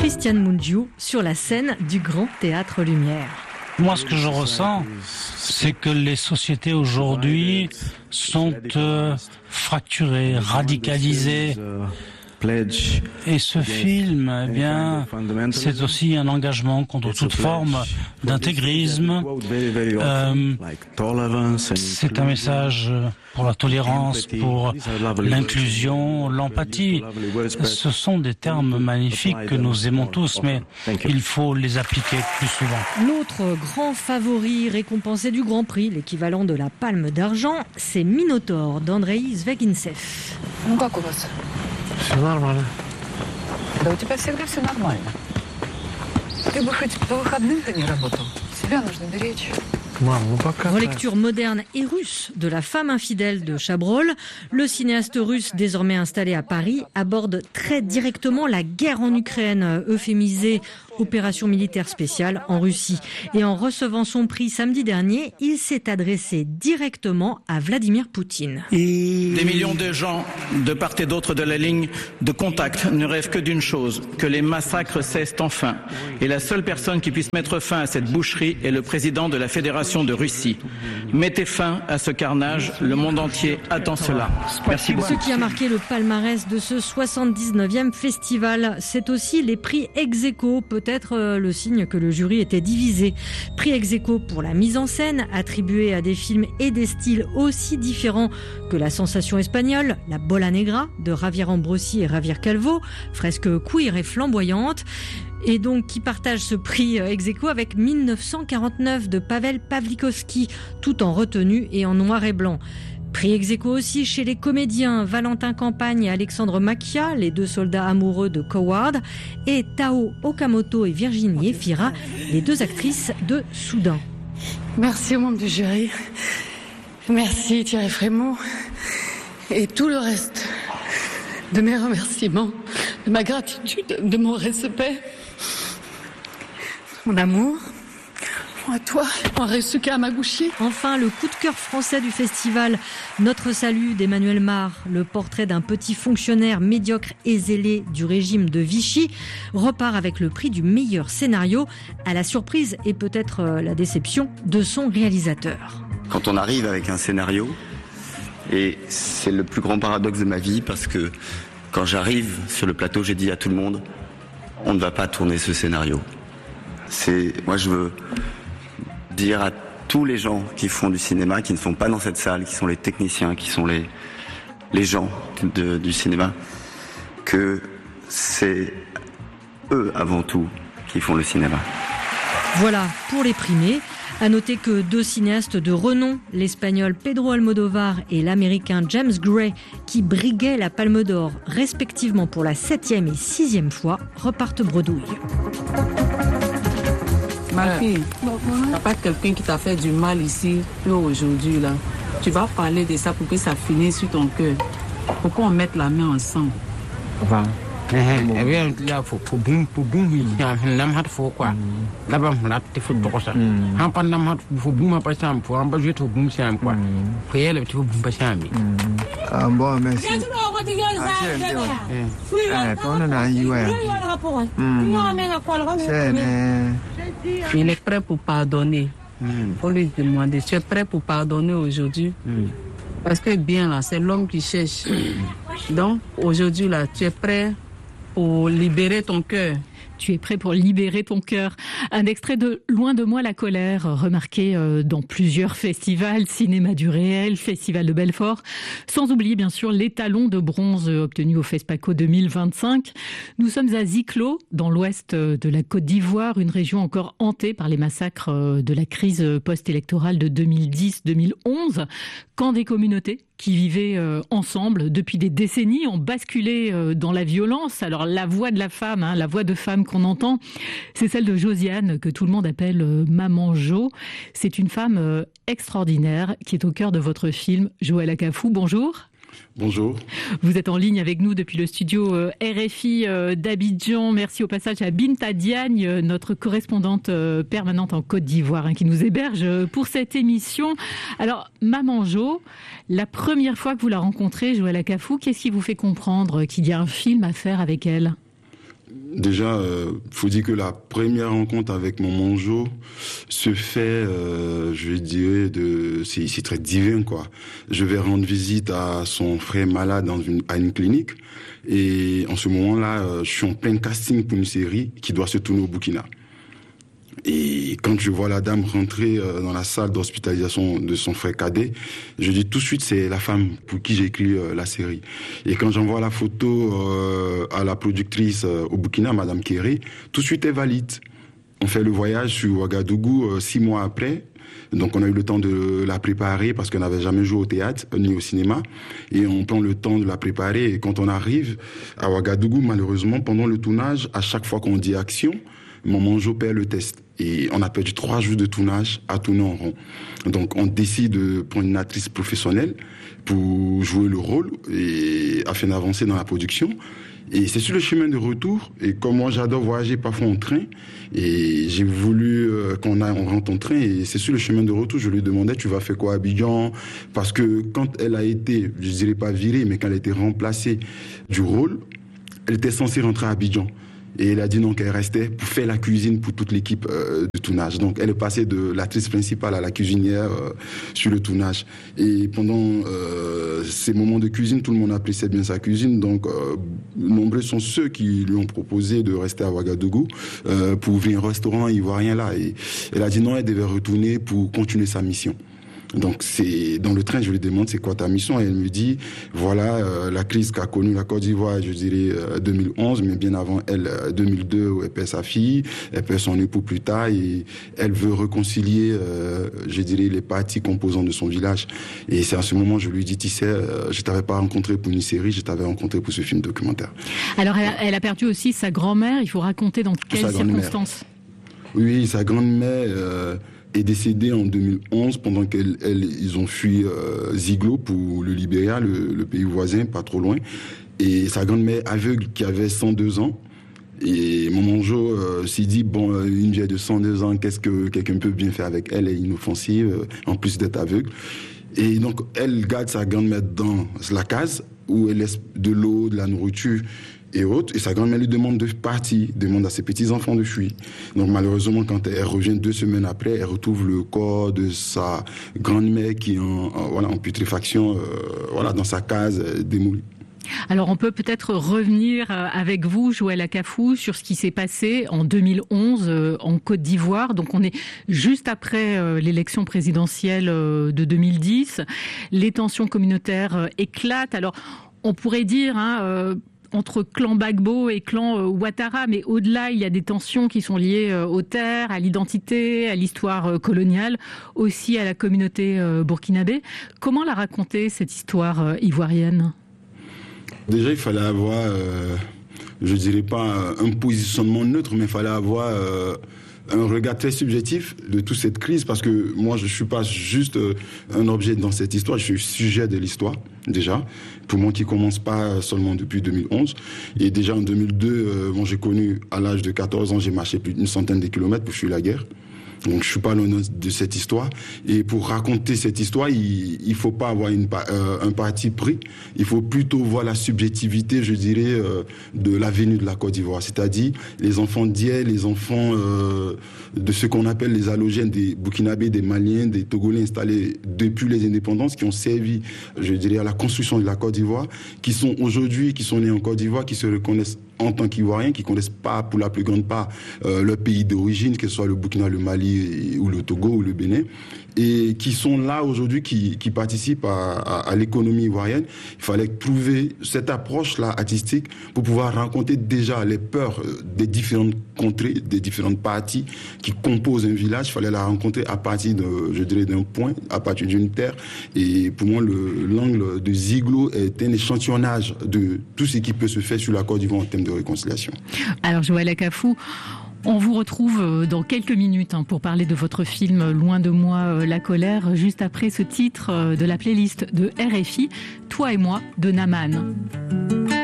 Christiane Mungiu sur la scène du Grand Théâtre Lumière. Moi, ce que je ressens, c'est que les sociétés aujourd'hui sont fracturées, radicalisées. Et ce film, eh bien, c'est aussi un engagement contre toute forme d'intégrisme. C'est un message pour la tolérance, pour l'inclusion, l'empathie. Ce sont des termes magnifiques que nous aimons tous, mais il faut les appliquer plus souvent. L'autre grand favori récompensé du Grand Prix, l'équivalent de la Palme d'Argent, c'est Minotaur d'Andrei Zvegintsev. Все нормально. Да у тебя всегда все нормально. Ты бы хоть по выходным-то не работал. Себя нужно беречь. Relecture moderne et russe de La femme infidèle de Chabrol. Le cinéaste russe, désormais installé à Paris, aborde très directement la guerre en Ukraine, euphémisée opération militaire spéciale en Russie. Et en recevant son prix samedi dernier, il s'est adressé directement à Vladimir Poutine. Des millions de gens de part et d'autre de la ligne de contact ne rêvent que d'une chose, que les massacres cessent enfin. Et la seule personne qui puisse mettre fin à cette boucherie est le président de la Fédération de Russie. Mettez fin à ce carnage, le monde entier attend cela. Merci beaucoup. Ce qui a marqué le palmarès de ce 79e festival, c'est aussi les prix ex-aequo, peut-être le signe que le jury était divisé. Prix ex-aequo pour la mise en scène, attribué à des films et des styles aussi différents que La sensation espagnole, La Bola Negra de Javier Ambrosi et Javier Calvo, fresque queer et flamboyante. Et donc qui partage ce prix ex-aequo avec 1949 de Pavel Pawlikowski, tout en retenue et en noir et blanc. Prix ex-aequo aussi chez les comédiens Valentin Campagne et Alexandre Macchia, les deux soldats amoureux de Coward, et Tao Okamoto et Virginie Efira, les deux actrices de Soudain. Merci au membre du jury. Merci Thierry Frémaux. Et tout le reste de mes remerciements, de ma gratitude, de mon respect, mon amour. À toi, Henri-Suka Hamaguchi. Enfin, le coup de cœur français du festival, Notre salut d'Emmanuel Mar, le portrait d'un petit fonctionnaire médiocre et zélé du régime de Vichy, repart avec le prix du meilleur scénario, à la surprise et peut-être la déception de son réalisateur. Quand on arrive avec un scénario, et c'est le plus grand paradoxe de ma vie, parce que quand j'arrive sur le plateau, j'ai dit à tout le monde, on ne va pas tourner ce scénario. Moi je veux dire à tous les gens qui font du cinéma, qui ne sont pas dans cette salle, qui sont les techniciens, qui sont les gens du cinéma, que c'est eux avant tout qui font le cinéma. Voilà pour les primés. À noter que deux cinéastes de renom, l'espagnol Pedro Almodóvar et l'américain James Gray, qui briguaient la Palme d'Or respectivement pour la 7e et 6e fois, repartent bredouille. Ma fille, il n'y a pas quelqu'un qui t'a fait du mal ici, aujourd'hui, là. Tu vas parler de ça pour que ça finisse sur ton cœur. Pourquoi on mette la main ensemble? Bon, merci. Il est prêt pour pardonner. Faut lui demander, tu es prêt pour pardonner aujourd'hui? Parce que bien là, c'est l'homme qui cherche. Donc, aujourd'hui là, tu es prêt pour libérer ton cœur. Tu es prêt pour libérer ton cœur. Un extrait de Loin de moi la colère, remarqué dans plusieurs festivals, Cinéma du réel, Festival de Belfort, sans oublier bien sûr l'étalon de bronze obtenu au FESPACO 2025. Nous sommes à Ziklo, dans l'ouest de la Côte d'Ivoire, une région encore hantée par les massacres de la crise post-électorale de 2010-2011, quand des communautés qui vivaient ensemble depuis des décennies ont basculé dans la violence. Alors la voix de la femme, la voix de femme qu'on entend, c'est celle de Josiane, que tout le monde appelle Maman Jo. C'est une femme extraordinaire qui est au cœur de votre film Joël Akafou. Bonjour. Bonjour. Vous êtes en ligne avec nous depuis le studio RFI d'Abidjan. Merci au passage à Binta Diagne, notre correspondante permanente en Côte d'Ivoire, qui nous héberge pour cette émission. Alors, Maman Jo, la première fois que vous la rencontrez, Joël Akafou, qu'est-ce qui vous fait comprendre qu'il y a un film à faire avec elle ? Déjà, faut dire que la première rencontre avec Maman Jo se fait, je dirais, c'est très divin, quoi. Je vais rendre visite à son frère malade à une clinique. Et en ce moment-là, je suis en plein casting pour une série qui doit se tourner au Burkina. Et quand je vois la dame rentrer dans la salle d'hospitalisation de son frère cadet, je dis tout de suite c'est la femme pour qui j'ai écrit la série. Et quand j'envoie la photo à la productrice au Burkina, Madame Kéré, tout de suite elle valide. On fait le voyage sur Ouagadougou 6 mois après. Donc on a eu le temps de la préparer parce qu'on n'avait jamais joué au théâtre ni au cinéma. Et on prend le temps de la préparer. Et quand on arrive à Ouagadougou, malheureusement, pendant le tournage, à chaque fois qu'on dit action, Maman Jo perd le test. Et on a perdu 3 jours de tournage à tourner en rond. Donc on décide de prendre une actrice professionnelle pour jouer le rôle et afin d'avancer dans la production. Et c'est sur le chemin de retour. Et comme moi j'adore voyager parfois en train, et j'ai voulu on rentre en train. Et c'est sur le chemin de retour, je lui demandais tu vas faire quoi à Abidjan? Parce que quand elle a été, je dirais pas virée, mais quand elle a été remplacée du rôle, elle était censée rentrer à Abidjan. Et elle a dit non, qu'elle restait pour faire la cuisine pour toute l'équipe de tournage. Donc elle est passée de l'actrice principale à la cuisinière sur le tournage. Et pendant ces moments de cuisine, tout le monde appréciait bien sa cuisine. Donc nombreux sont ceux qui lui ont proposé de rester à Ouagadougou pour ouvrir un restaurant ivoirien là. Et elle a dit non, elle devait retourner pour continuer sa mission. Donc c'est dans le train, je lui demande c'est quoi ta mission et elle me dit voilà la crise qu'a connue la Côte d'Ivoire, je dirais 2011, mais bien avant elle 2002 où elle perd sa fille, elle perd son époux plus tard et elle veut réconcilier je dirais les parties composantes de son village. Et c'est à ce moment je lui dis tu sais je t'avais pas rencontré pour une série, je t'avais rencontré pour ce film documentaire. Alors elle a perdu aussi sa grand-mère, il faut raconter dans quelles circonstances. Oui, sa grand-mère est décédée en 2011 pendant qu'ils ont fui Ziglo pour le Libéria, le pays voisin, pas trop loin. Et sa grand-mère aveugle qui avait 102 ans. Et Maman Jo s'est dit, bon, une vieille de 102 ans, qu'est-ce que quelqu'un peut bien faire avec elle? Elle est inoffensive, en plus d'être aveugle. Et donc, elle garde sa grand-mère dans la case où elle laisse de l'eau, de la nourriture et autres. Et sa grand-mère lui demande de partir, demande à ses petits-enfants de fuir. Donc malheureusement, quand elle revient 2 semaines après, elle retrouve le corps de sa grand-mère qui est en putréfaction dans sa case démolie. Alors on peut peut-être revenir avec vous, Joël Akafou, sur ce qui s'est passé en 2011 en Côte d'Ivoire. Donc on est juste après l'élection présidentielle de 2010. Les tensions communautaires éclatent. Alors on pourrait dire entre clan Gbagbo et clan Ouattara, mais au-delà, il y a des tensions qui sont liées aux terres, à l'identité, à l'histoire coloniale, aussi à la communauté burkinabé. Comment la raconter, cette histoire ivoirienne ? Déjà, il fallait avoir, je dirais pas un positionnement neutre, mais il fallait avoir un regard très subjectif de toute cette crise, parce que moi, je suis pas juste un objet dans cette histoire, je suis sujet de l'histoire, déjà. Pour moi qui commence pas seulement depuis 2011. Et déjà en 2002, j'ai connu, à l'âge de 14 ans, j'ai marché plus d'une centaine de kilomètres pour fuir la guerre. Donc je suis pas loin de cette histoire. Et pour raconter cette histoire, il faut pas avoir un parti pris. Il faut plutôt voir la subjectivité, je dirais, de la venue de la Côte d'Ivoire. C'est-à-dire les enfants d'hier, les enfants de ce qu'on appelle les allogènes, des Burkinabés, des Maliens, des Togolais installés depuis les indépendances, qui ont servi, je dirais, à la construction de la Côte d'Ivoire, qui sont aujourd'hui, qui sont nés en Côte d'Ivoire, qui se reconnaissent en tant qu'Ivoiriens, qui connaissent pas, pour la plus grande part, leur pays d'origine, que ce soit le Burkina, le Mali ou le Togo ou le Bénin, et qui sont là aujourd'hui, qui participent à l'économie ivoirienne. Il fallait trouver cette approche-là artistique pour pouvoir raconter déjà les peurs des différentes contrées, des différentes parties qui composent un village. Il fallait la rencontrer à partir je dirais, d'un point, à partir d'une terre. Et pour moi, l'angle de Ziglo est un échantillonnage de tout ce qui peut se faire sur la Côte d'Ivoire en termes de réconciliation. Alors, Joël Akafou, on vous retrouve dans quelques minutes pour parler de votre film « Loin de moi, la colère », juste après ce titre de la playlist de RFI, « Toi et moi » de Naman.